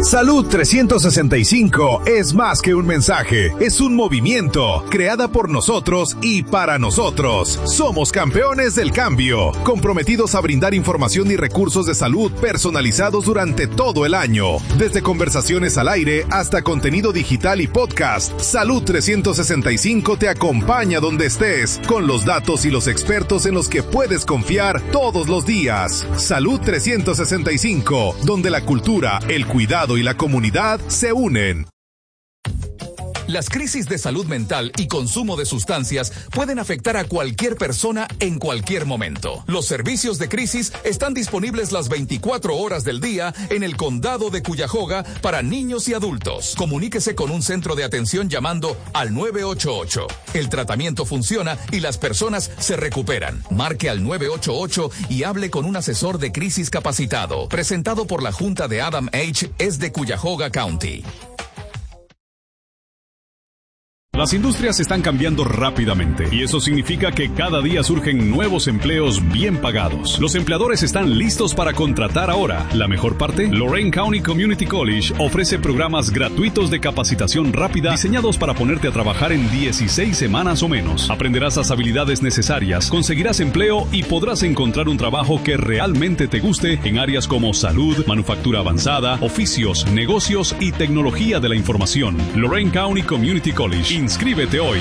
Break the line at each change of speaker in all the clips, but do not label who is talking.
Salud 365 es más que un mensaje, es un movimiento, creada por nosotros y para nosotros. Somos campeones del cambio, comprometidos a brindar información y recursos de salud personalizados durante todo el año. Desde conversaciones al aire hasta contenido digital y podcast, Salud 365 te acompaña donde estés, con los datos y los expertos en los que puedes confiar todos los días. Salud 365, donde la cultura, el cuidado y la comunidad se unen.
Las crisis de salud mental y consumo de sustancias pueden afectar a cualquier persona en cualquier momento. Los servicios de crisis están disponibles las 24 horas del día en el condado de Cuyahoga para niños y adultos. Comuníquese con un centro de atención llamando al 988. El tratamiento funciona y las personas se recuperan. Marque al 988 y hable con un asesor de crisis capacitado. Presentado por la Junta de Adam H. es de Cuyahoga County.
Las industrias están cambiando rápidamente y eso significa que cada día surgen nuevos empleos bien pagados. Los empleadores están listos para contratar ahora. La mejor parte, Lorain County Community College ofrece programas gratuitos de capacitación rápida diseñados para ponerte a trabajar en 16 semanas o menos. Aprenderás las habilidades necesarias, conseguirás empleo y podrás encontrar un trabajo que realmente te guste en áreas como salud, manufactura avanzada, oficios, negocios y tecnología de la información. Lorain County Community College. Inscríbete hoy.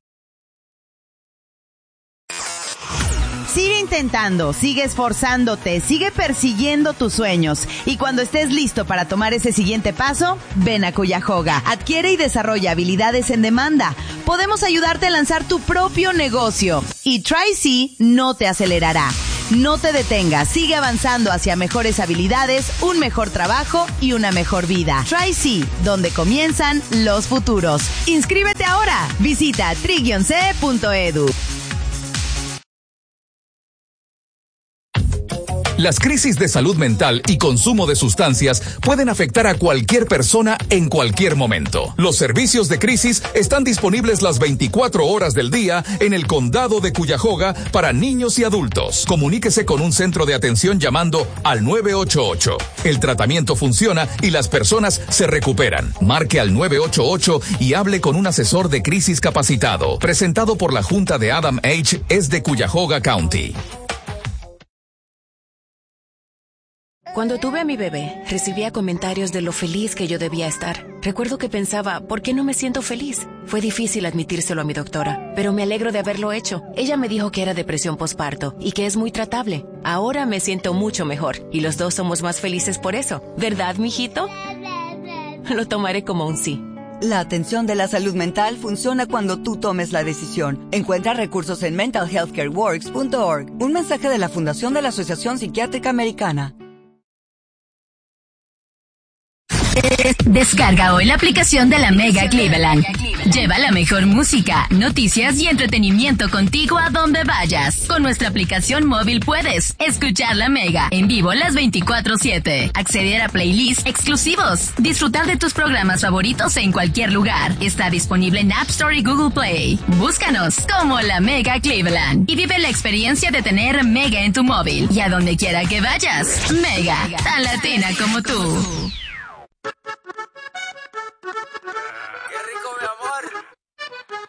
Sigue intentando, sigue esforzándote, sigue persiguiendo tus sueños. Y cuando estés listo para tomar ese siguiente paso, ven a Cuyahoga. Adquiere y desarrolla habilidades en demanda. Podemos ayudarte a lanzar tu propio negocio. Y TriC no te acelerará. No te detengas, sigue avanzando hacia mejores habilidades, un mejor trabajo y una mejor vida. TriC, donde comienzan los futuros. Inscríbete ahora. Visita tri-ce.edu.
Las crisis de salud mental y consumo de sustancias pueden afectar a cualquier persona en cualquier momento. Los servicios de crisis están disponibles las 24 horas del día en el condado de Cuyahoga para niños y adultos. Comuníquese con un centro de atención llamando al 988. El tratamiento funciona y las personas se recuperan. Marque al 988 y hable con un asesor de crisis capacitado. Presentado por la Junta de Adam H. es de Cuyahoga County.
Cuando tuve a mi bebé, recibía comentarios de lo feliz que yo debía estar. Recuerdo que pensaba, ¿por qué no me siento feliz? Fue difícil admitírselo a mi doctora, pero me alegro de haberlo hecho. Ella me dijo que era depresión posparto y que es muy tratable. Ahora me siento mucho mejor y los dos somos más felices por eso. ¿Verdad, mijito? Lo tomaré como un sí.
La atención de la salud mental funciona cuando tú tomes la decisión. Encuentra recursos en mentalhealthcareworks.org. Un mensaje de la Fundación de la Asociación Psiquiátrica Americana.
Descarga hoy la aplicación de la Mega Cleveland. Lleva la mejor música, noticias y entretenimiento contigo a donde vayas. Con nuestra aplicación móvil puedes escuchar la Mega en vivo las 24/7, acceder a playlists exclusivos, disfrutar de tus programas favoritos en cualquier lugar. Está disponible en App Store y Google Play. Búscanos como la Mega Cleveland y vive la experiencia de tener Mega en tu móvil y a donde quiera que vayas. Mega, tan latina como tú.